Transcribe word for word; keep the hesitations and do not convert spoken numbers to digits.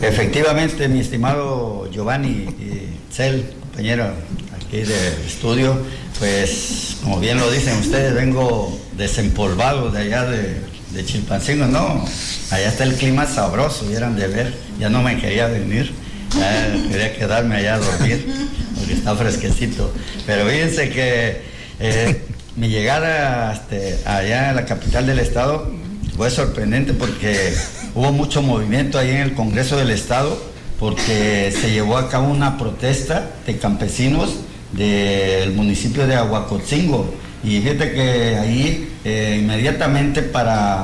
Efectivamente, mi estimado Giovanni y Cel, compañero aquí del estudio, pues como bien lo dicen ustedes, vengo desempolvado de allá de, de Chilpancingo. No, allá está el clima sabroso, vieran de ver, ya no me quería venir, ya quería quedarme allá a dormir, porque está fresquecito. Pero fíjense que eh, mi llegada este, allá a la capital del estado fue sorprendente porque hubo mucho movimiento ahí en el Congreso del Estado, porque se llevó a cabo una protesta de campesinos del municipio de Aguacotzingo. Y fíjate que ahí eh, inmediatamente para